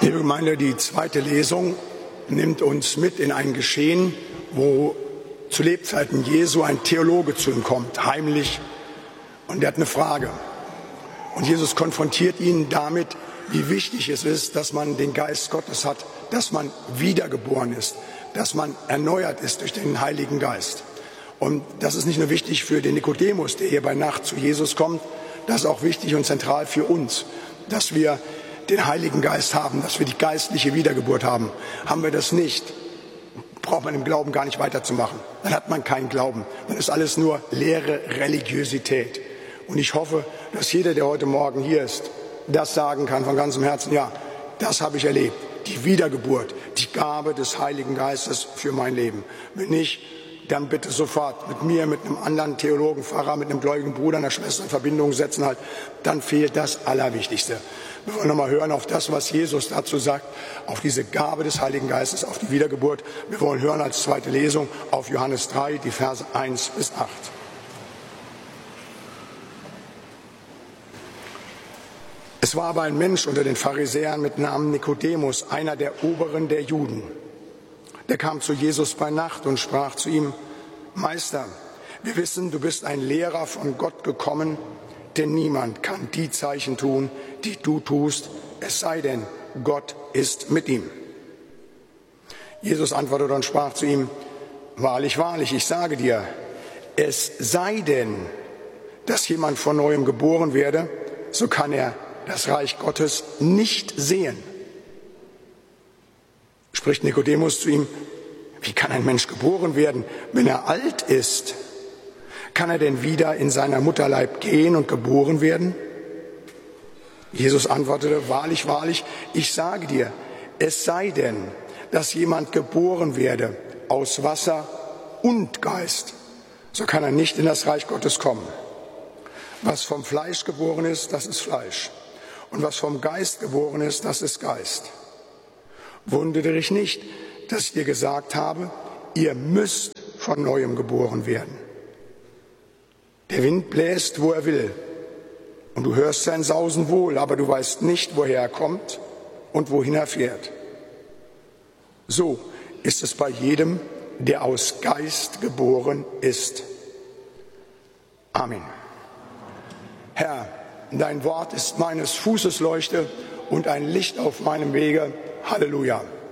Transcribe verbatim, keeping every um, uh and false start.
Liebe Gemeinde, die zweite Lesung nimmt uns mit in ein Geschehen, wo zu Lebzeiten Jesu ein Theologe zu ihm kommt, heimlich, und er hat eine Frage. Und Jesus konfrontiert ihn damit, wie wichtig es ist, dass man den Geist Gottes hat, dass man wiedergeboren ist, dass man erneuert ist durch den Heiligen Geist. Und das ist nicht nur wichtig für den Nikodemus, der hier bei Nacht zu Jesus kommt, das ist auch wichtig und zentral für uns, dass wir den Heiligen Geist haben, dass wir die geistliche Wiedergeburt haben. Haben wir das nicht, braucht man im Glauben gar nicht weiterzumachen. Dann hat man keinen Glauben. Dann ist alles nur leere Religiosität. Und ich hoffe, dass jeder, der heute Morgen hier ist, das sagen kann von ganzem Herzen: Ja, das habe ich erlebt. Die Wiedergeburt, die Gabe des Heiligen Geistes für mein Leben. Wenn nicht, dann bitte sofort mit mir, mit einem anderen Theologen, Pfarrer, mit einem gläubigen Bruder, einer Schwester in Verbindung setzen halt. Dann fehlt das Allerwichtigste. Wir wollen nochmal hören auf das, was Jesus dazu sagt, auf diese Gabe des Heiligen Geistes, auf die Wiedergeburt. Wir wollen hören als zweite Lesung auf Johannes drei, die Verse eins bis acht. Es war aber ein Mensch unter den Pharisäern mit Namen Nikodemus, einer der Oberen der Juden. Der kam zu Jesus bei Nacht und sprach zu ihm: Meister, wir wissen, du bist ein Lehrer von Gott gekommen, denn niemand kann die Zeichen tun, die du tust, es sei denn, Gott ist mit ihm. Jesus antwortete und sprach zu ihm: Wahrlich, wahrlich, ich sage dir, es sei denn, dass jemand von neuem geboren werde, so kann er das Reich Gottes nicht sehen. Spricht Nikodemus zu ihm: Wie kann ein Mensch geboren werden, wenn er alt ist? Kann er denn wieder in seiner Mutterleib gehen und geboren werden? Jesus antwortete: Wahrlich, wahrlich, ich sage dir, es sei denn, dass jemand geboren werde aus Wasser und Geist, so kann er nicht in das Reich Gottes kommen. Was vom Fleisch geboren ist, das ist Fleisch. Und was vom Geist geboren ist, das ist Geist. Wundere dich nicht, dass ich dir gesagt habe, ihr müsst von Neuem geboren werden. Der Wind bläst, wo er will, und du hörst sein Sausen wohl, aber du weißt nicht, woher er kommt und wohin er fährt. So ist es bei jedem, der aus Geist geboren ist. Amen. Herr, dein Wort ist meines Fußes Leuchte und ein Licht auf meinem Wege. Halleluja.